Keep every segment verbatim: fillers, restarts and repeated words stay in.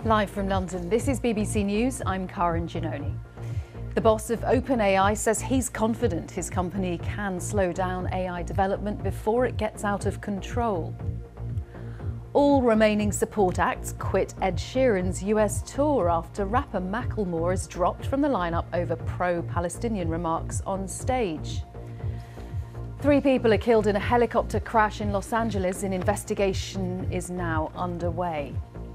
Live from London, this is B B C News. I'm Karen Giannoni. The boss of OpenAI says he's confident his company can slow down A I development before it gets out of control. All remaining support acts quit Ed Sheeran's U S tour after rapper Macklemore is dropped from the lineup over pro-Palestinian remarks on stage. Three people are killed in a helicopter crash in Los Angeles. An investigation is now underway.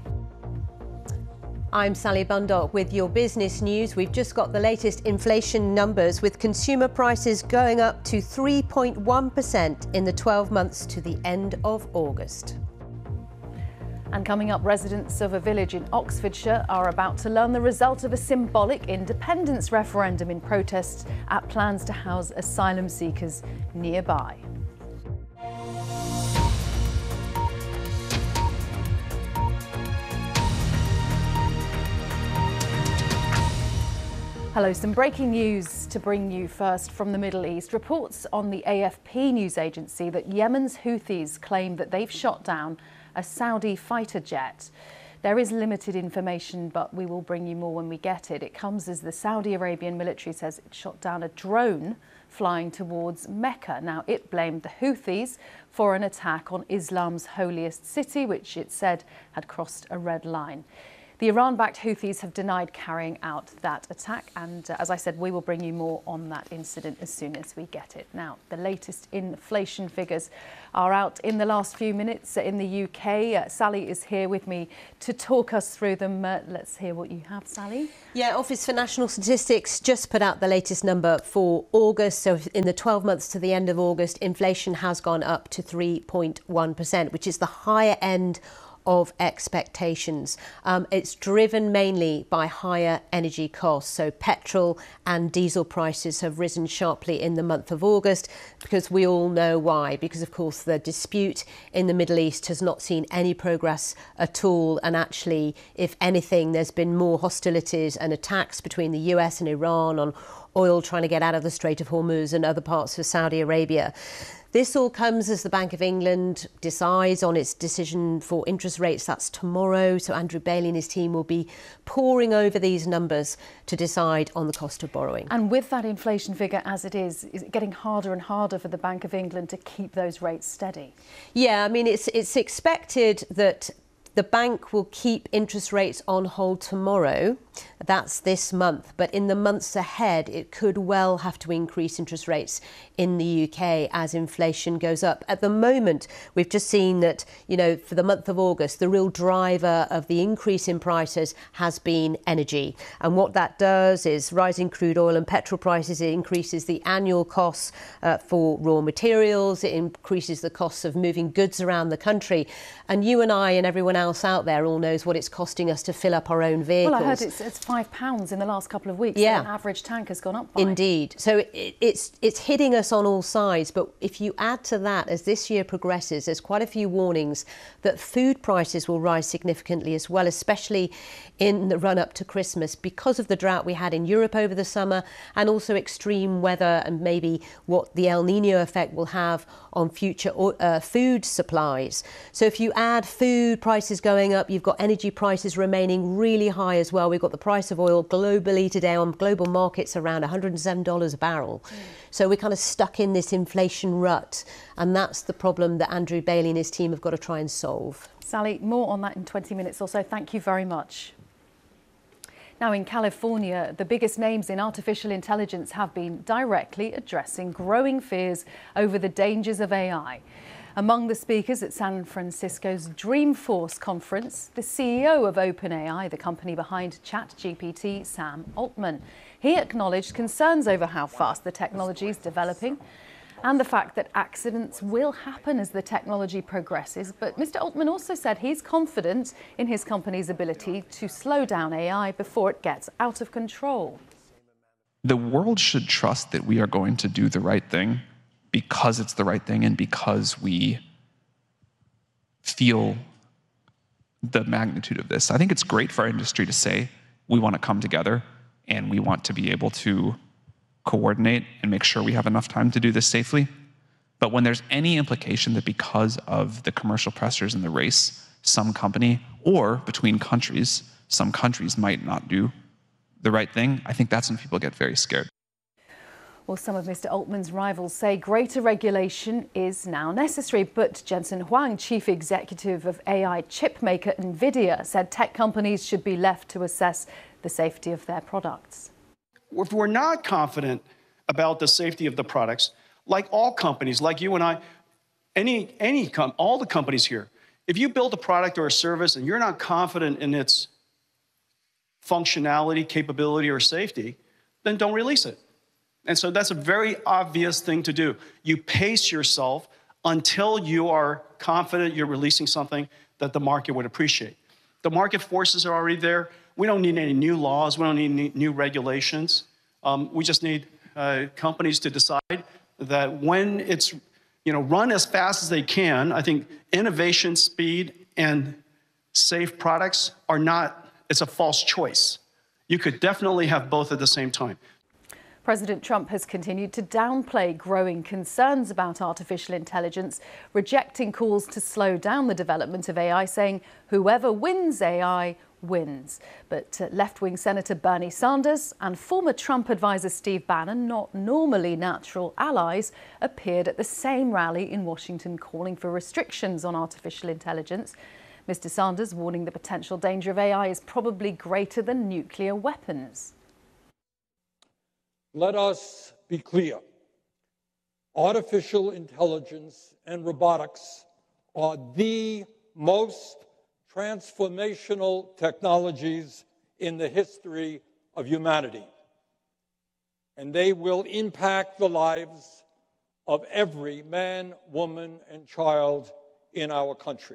I'm Sally Bundock with your business news. We've just got the latest inflation numbers, with consumer prices going up to three point one percent in the twelve months to the end of August. And coming up, residents of a village in Oxfordshire are about to learn the result of a symbolic independence referendum in protest at plans to house asylum seekers nearby. Hello, some breaking news to bring you first from the Middle East. Reports on the A F P news agency that Yemen's Houthis claim that they've shot down a Saudi fighter jet. There is limited information, but we will bring you more when we get it. It comes as the Saudi Arabian military says it shot down a drone flying towards Mecca. Now, it blamed the Houthis for an attack on Islam's holiest city, which it said had crossed a red line. The Iran-backed Houthis have denied carrying out that attack, and uh, as I said, we will bring you more on that incident as soon as we get it. Now, the latest inflation figures are out in the last few minutes in the U K. Uh, Sally is here with me to talk us through them. Uh, let's hear what you have, Sally. Yeah, Office for National Statistics just put out the latest number for August. So in the twelve months to the end of August, inflation has gone up to three point one percent, which is the higher end of expectations. Um, it's driven mainly by higher energy costs. So petrol and diesel prices have risen sharply in the month of August, because we all know why. Because, of course, the dispute in the Middle East has not seen any progress at all. And actually, if anything, there's been more hostilities and attacks between the U S and Iran on oil trying to get out of the Strait of Hormuz and other parts of Saudi Arabia. This all comes as the Bank of England decides on its decision for interest rates. That's tomorrow. So Andrew Bailey and his team will be poring over these numbers to decide on the cost of borrowing. And with that inflation figure as it is, is it getting harder and harder for the Bank of England to keep those rates steady? Yeah, I mean, it's it's expected that the bank will keep interest rates on hold tomorrow. That's this month. But in the months ahead, it could well have to increase interest rates in the U K as inflation goes up. At the moment, we've just seen that, you know, for the month of August, the real driver of the increase in prices has been energy. And what that does is rising crude oil and petrol prices. It increases the annual costs uh, for raw materials. It increases the costs of moving goods around the country. And you and I and everyone else out there all knows what it's costing us to fill up our own vehicles. Well, I heard it's, it's five pounds in the last couple of weeks. Yeah. An average tank has gone up by. Indeed. So it, it's it's hitting us on all sides. But if you add to that, as this year progresses, there's quite a few warnings that food prices will rise significantly as well, especially in the run-up to Christmas, because of the drought we had in Europe over the summer, and also extreme weather and maybe what the El Nino effect will have on future uh, food supplies. So if you add food prices going up, you've got energy prices remaining really high as well. We've got the price of oil globally today on global markets around one hundred seven dollars a barrel. Mm. So we're kind of stuck in this inflation rut, and that's the problem that Andrew Bailey and his team have got to try and solve. Sally, more on that in twenty minutes or so. Thank you very much. Now, in California, the biggest names in artificial intelligence have been directly addressing growing fears over the dangers of A I. Among the speakers at San Francisco's Dreamforce conference, the C E O of OpenAI, the company behind ChatGPT, Sam Altman. He acknowledged concerns over how fast the technology is developing and the fact that accidents will happen as the technology progresses. But Mister Altman also said he's confident in his company's ability to slow down A I before it gets out of control. The world should trust that we are going to do the right thing because it's the right thing and because we feel the magnitude of this. I think it's great for our industry to say we want to come together and we want to be able to coordinate and make sure we have enough time to do this safely. But when there's any implication that because of the commercial pressures in the race, some company or between countries some countries might not do the right thing, I think that's when people get very scared. Well, some of Mister Altman's rivals say greater regulation is now necessary, but Jensen Huang, chief executive of A I chip maker Nvidia, said tech companies should be left to assess the safety of their products. If we're not confident about the safety of the products, like all companies, like you and I, any, any com all the companies here, if you build a product or a service and you're not confident in its functionality, capability, or safety, then don't release it. And so that's a very obvious thing to do. You pace yourself until you are confident you're releasing something that the market would appreciate. The market forces are already there. We don't need any new laws. We don't need any new regulations. Um, we just need uh, companies to decide that when it's, you know, run as fast as they can. I think innovation, speed, and safe products are not, it's a false choice. You could definitely have both at the same time. President Trump has continued to downplay growing concerns about artificial intelligence, rejecting calls to slow down the development of A I, saying whoever wins A I wins. But uh, left-wing Senator Bernie Sanders and former Trump advisor Steve Bannon, not normally natural allies, appeared at the same rally in Washington calling for restrictions on artificial intelligence. Mister Sanders warning the potential danger of A I is probably greater than nuclear weapons. Let us be clear. Artificial intelligence and robotics are the most transformational technologies in the history of humanity. And they will impact the lives of every man, woman, and child in our country.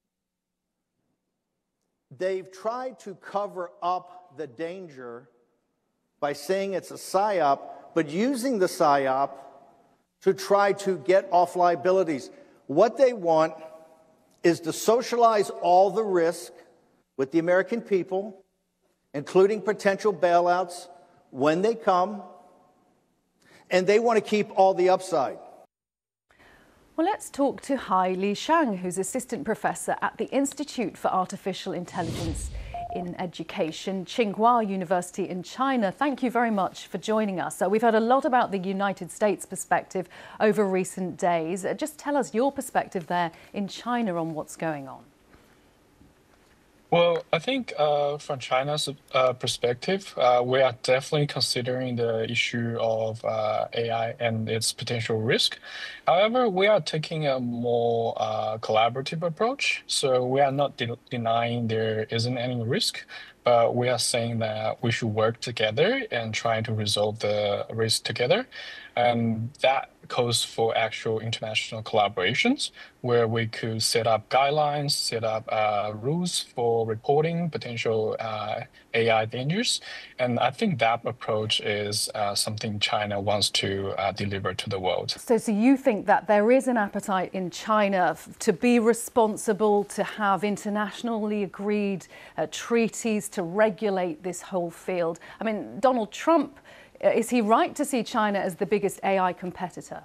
They've tried to cover up the danger by saying it's a psyop, but using the psyop to try to get off liabilities. What they want is to socialize all the risk with the American people, including potential bailouts when they come, and they want to keep all the upside. Well, let's talk to Hai Li Shang, who's assistant professor at the Institute for Artificial Intelligence in Education, Tsinghua University in China. Thank you very much for joining us. So we've heard a lot about the United States perspective over recent days. Uh, just tell us your perspective there in China on what's going on. Well, I think uh, from China's uh, perspective, uh, we are definitely considering the issue of uh, A I and its potential risk. However, we are taking a more uh, collaborative approach. So we are not de denying there isn't any risk, but we are saying that we should work together and try to resolve the risk together. And that goes for actual international collaborations, where we could set up guidelines, set up uh, rules for reporting potential uh, A I dangers. And I think that approach is uh, something China wants to uh, deliver to the world. So, so you think that there is an appetite in China to be responsible, to have internationally agreed uh, treaties to regulate this whole field? I mean, Donald Trump, is he right to see China as the biggest A I competitor?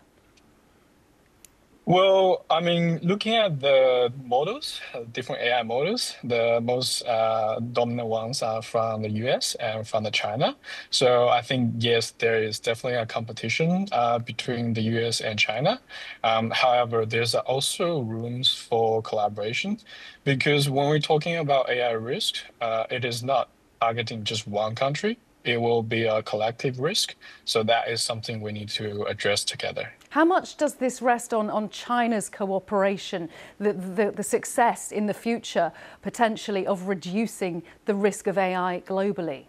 Well, I mean, looking at the models, different A I models, the most uh, dominant ones are from the U S and from the China. So I think, yes, there is definitely a competition uh, between the U S and China. Um, however, there's also rooms for collaboration, because when we're talking about A I risk, uh, it is not targeting just one country. It will be a collective risk. So that is something we need to address together. How much does this rest on, on China's cooperation, the, the, the success in the future, potentially, of reducing the risk of A I globally?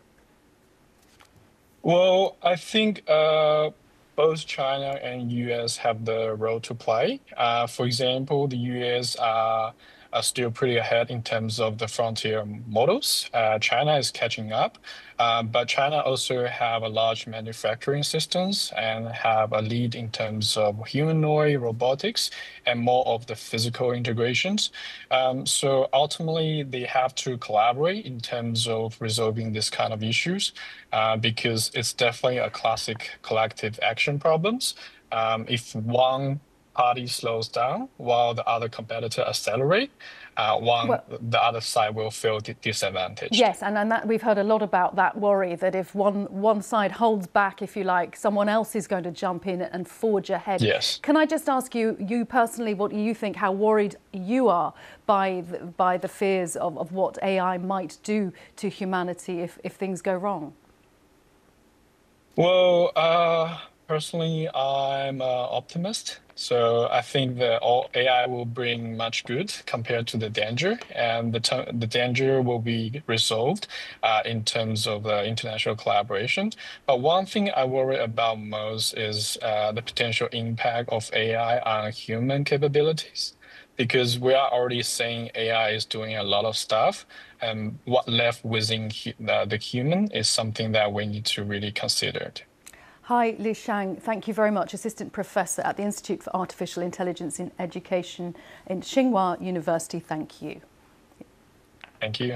Well, I think uh, both China and U S have the role to play. Uh, for example, the U S are, are still pretty ahead in terms of the frontier models. Uh, China is catching up, uh, but China also have a large manufacturing systems and have a lead in terms of humanoid robotics and more of the physical integrations. Um, so ultimately, they have to collaborate in terms of resolving this kind of issues, uh, because it's definitely a classic collective action problems. Um, if one party slows down while the other competitor accelerate, uh, one Well, the other side will feel di- disadvantaged. yes, and, and that, we've heard a lot about that worry that if one, one side holds back, if you like, someone else is going to jump in and forge ahead. Yes. Can I just ask you, you personally, what do you think, how worried you are by the, by the fears of, of what A I might do to humanity if, if things go wrong? Well, uh, personally, I'm an optimist. So I think that all A I will bring much good compared to the danger, and the t- the danger will be resolved uh, in terms of uh, international collaboration. But one thing I worry about most is uh, the potential impact of A I on human capabilities, because we are already saying A I is doing a lot of stuff, and what left within hu- the, the human is something that we need to really consider. Hi, Li Shang. Thank you very much. Assistant Professor at the Institute for Artificial Intelligence in Education in Tsinghua University. Thank you. Thank you.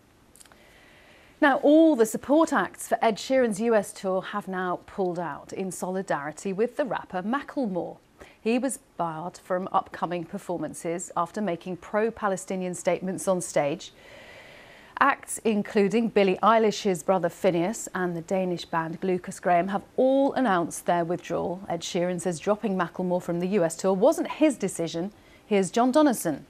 Now, all the support acts for Ed Sheeran's U S tour have now pulled out in solidarity with the rapper Macklemore. He was barred from upcoming performances after making pro-Palestinian statements on stage. Acts including Billie Eilish's brother Phineas and the Danish band Lucas Graham have all announced their withdrawal. Ed Sheeran says dropping Macklemore from the U S tour wasn't his decision. Here's John Donnison.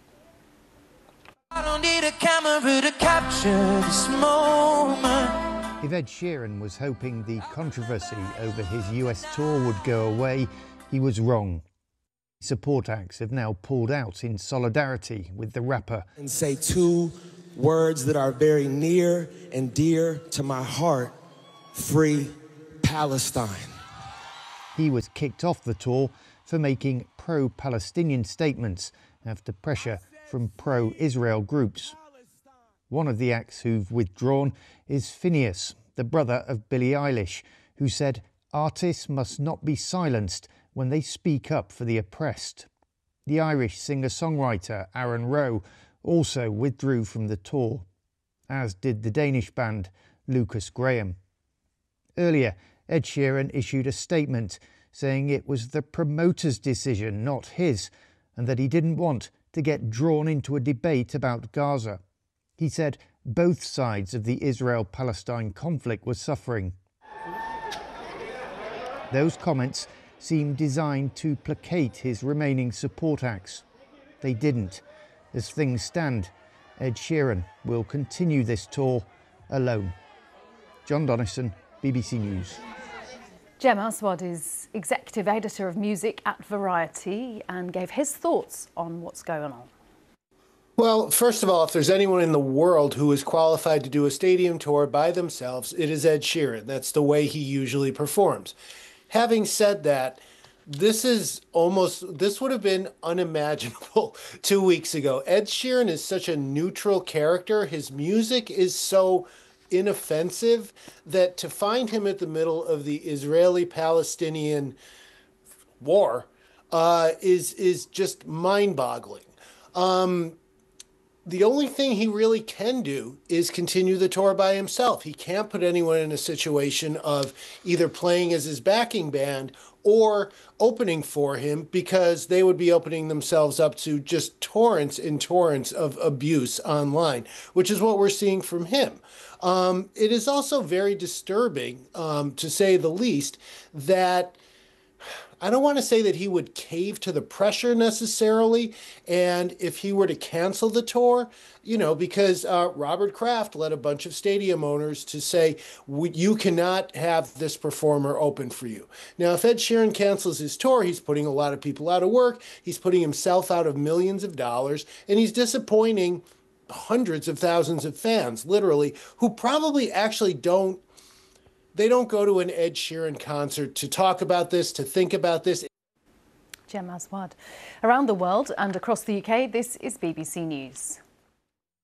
I don't need a camera to capture this moment. If Ed Sheeran was hoping the controversy over his U S tour would go away, he was wrong. Support acts have now pulled out in solidarity with the rapper. And say two words that are very near and dear to my heart: free Palestine. He was kicked off the tour for making pro-Palestinian statements after pressure from pro-Israel groups. One of the acts who've withdrawn is Phineas, the brother of Billie Eilish, who said artists must not be silenced when they speak up for the oppressed. The Irish singer-songwriter Aaron Rowe also withdrew from the tour, as did the Danish band Lucas Graham. Earlier, Ed Sheeran issued a statement saying it was the promoter's decision, not his, and that he didn't want to get drawn into a debate about Gaza. He said both sides of the Israel-Palestine conflict were suffering. Those comments seemed designed to placate his remaining support acts. They didn't. As things stand, Ed Sheeran will continue this tour alone. John Donnison, B B C News. Jem Aswad is executive editor of music at Variety and gave his thoughts on what's going on. Well, first of all, if there's anyone in the world who is qualified to do a stadium tour by themselves, it is Ed Sheeran. That's the way he usually performs. Having said that, this is almost, this would have been unimaginable two weeks ago. Ed Sheeran is such a neutral character. His music is so inoffensive that to find him at the middle of the Israeli-Palestinian war uh, is, is just mind-boggling. Um, The only thing he really can do is continue the tour by himself. He can't put anyone in a situation of either playing as his backing band or opening for him, because they would be opening themselves up to just torrents and torrents of abuse online, which is what we're seeing from him. Um, it is also very disturbing, um, to say the least, that I don't want to say that he would cave to the pressure necessarily, and if he were to cancel the tour, you know, because uh, Robert Kraft led a bunch of stadium owners to say, you cannot have this performer open for you. Now, if Ed Sheeran cancels his tour, he's putting a lot of people out of work, he's putting himself out of millions of dollars, and he's disappointing hundreds of thousands of fans, literally, who probably actually don't They don't go to an Ed Sheeran concert to talk about this, to think about this. Jem Aswad. Around the world and across the U K, this is B B C News.